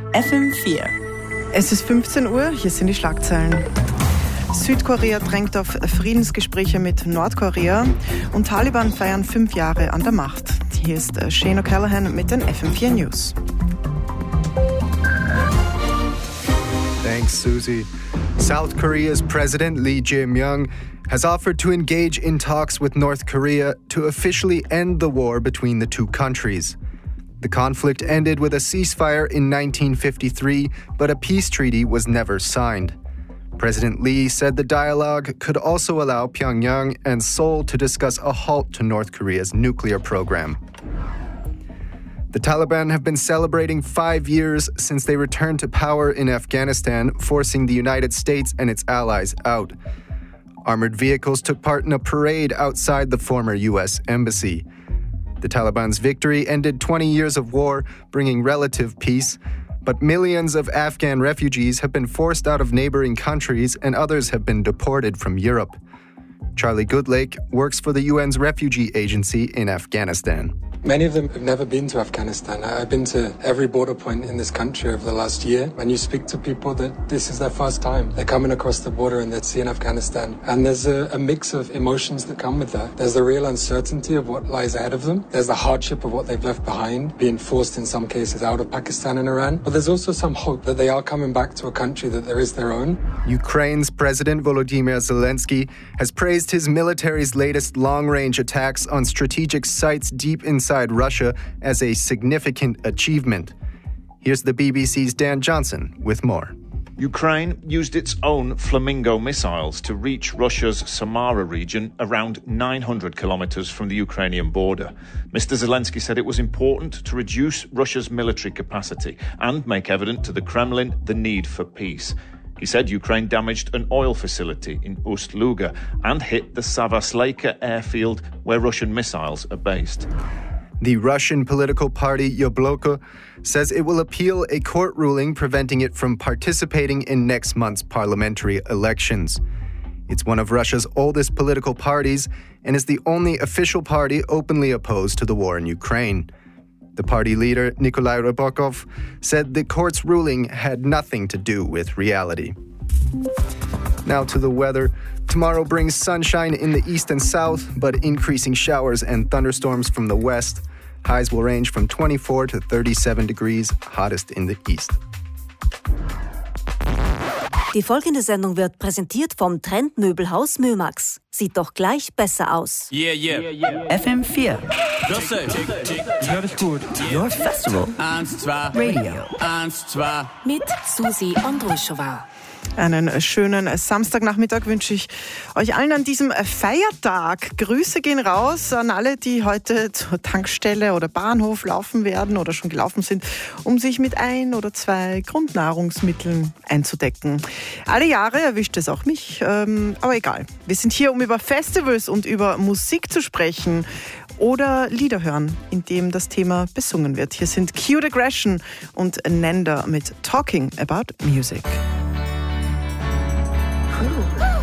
FM4. Es ist 15 Uhr, hier sind die Schlagzeilen. Südkorea drängt auf Friedensgespräche mit Nordkorea und Taliban feiern 5 Jahre an der Macht. Hier ist Shane O'Callaghan mit den FM4 News. Thanks, Susie. South Korea's President Lee Jae-myung has offered to engage in talks with North Korea to officially end the war between the two countries. The conflict ended with a ceasefire in 1953, but a peace treaty was never signed. President Lee said the dialogue could also allow Pyongyang and Seoul to discuss a halt to North Korea's nuclear program. The Taliban have been celebrating 5 years since they returned to power in Afghanistan, forcing the United States and its allies out. Armored vehicles took part in a parade outside the former U.S. embassy. The Taliban's victory ended 20 years of war, bringing relative peace, but millions of Afghan refugees have been forced out of neighboring countries and others have been deported from Europe. Charlie Goodlake works for the UN's refugee agency in Afghanistan. Many of them have never been to Afghanistan. I've been to every border point in this country over the last year, and you speak to people that this is their first time. They're coming across the border and they're seeing Afghanistan. And there's a mix of emotions that come with that. There's the real uncertainty of what lies ahead of them. There's the hardship of what they've left behind, being forced in some cases out of Pakistan and Iran. But there's also some hope that they are coming back to a country that there is their own. Ukraine's President Volodymyr Zelensky has praised his military's latest long-range attacks on strategic sites deep inside Russia as a significant achievement. Here's the BBC's Dan Johnson with more. Ukraine used its own Flamingo missiles to reach Russia's Samara region around 900 kilometers from the Ukrainian border. Mr. Zelensky said it was important to reduce Russia's military capacity and make evident to the Kremlin the need for peace. He said Ukraine damaged an oil facility in Ust-Luga and hit the Savasleika airfield where Russian missiles are based. The Russian political party Yabloko says it will appeal a court ruling preventing it from participating in next month's parliamentary elections. It's one of Russia's oldest political parties and is the only official party openly opposed to the war in Ukraine. The party leader, Nikolai Rybakov, said the court's ruling had nothing to do with reality. Now to the weather. Tomorrow brings sunshine in the east and south, but increasing showers and thunderstorms from the west. Highs will range from 24 to 37 degrees, hottest in the east. Die folgende Sendung wird präsentiert vom Trendmöbelhaus Mömax. Sieht doch gleich besser aus. FM4. Das ist gut. Your Festival. 1, 2. Radio. 1, 2. Mit Susi Andruschova. Einen schönen Samstagnachmittag wünsche ich euch allen an diesem Feiertag. Grüße gehen raus an alle, die heute zur Tankstelle oder Bahnhof laufen werden oder schon gelaufen sind, um sich mit 1 oder 2 Grundnahrungsmitteln einzudecken. Alle Jahre erwischt es auch mich, aber egal. Wir sind hier, um über Festivals und über Musik zu sprechen oder Lieder hören, in dem das Thema besungen wird. Hier sind Cute Aggression und Nenda mit Talking About Music. Cool.